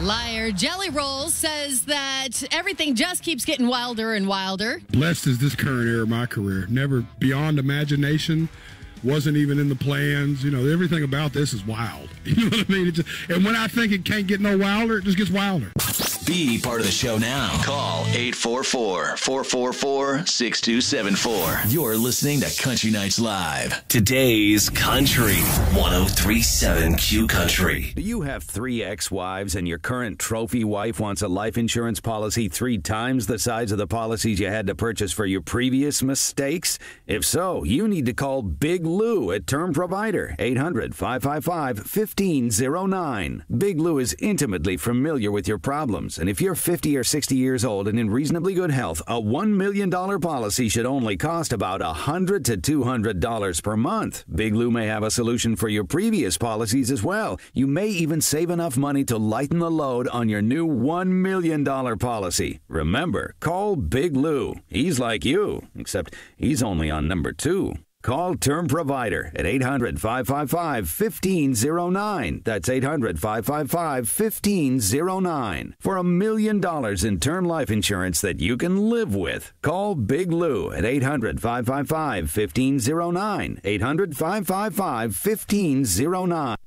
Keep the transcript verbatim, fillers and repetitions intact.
Liar Jelly Rolls says that everything just keeps getting wilder and wilder. Blessed is this current era of my career. Never beyond imagination. Wasn't even in the plans. You know, everything about this is wild. You know what I mean? It just, and when I think it can't get no wilder, it just gets wilder. Be part of the show now. Call eight four four, four four four, six two seven four. You're listening to Country Nights Live. Today's Country one oh three point seven Q Country. Do you have three ex-wives and your current trophy wife wants a life insurance policy three times the size of the policies you had to purchase for your previous mistakes? If so, you need to call Big Lou at Term Provider, eight hundred, five five five, one five zero nine. Big Lou is intimately familiar with your problems, and if you're fifty or sixty years old and in reasonably good health, a one million dollars policy should only cost about one hundred to two hundred dollars per month. Big Lou may have a solution for your previous policies as well. You may even save enough money to lighten the load on your new one million dollars policy. Remember, call Big Lou. He's like you, except he's only on number two. Call Term Provider at eight hundred, five five five, one five zero nine. That's eight hundred, five five five, one five zero nine. For a million dollars in term life insurance that you can live with. Call Big Lou at eight hundred, five five five, one five zero nine. eight hundred, five five five, one five zero nine.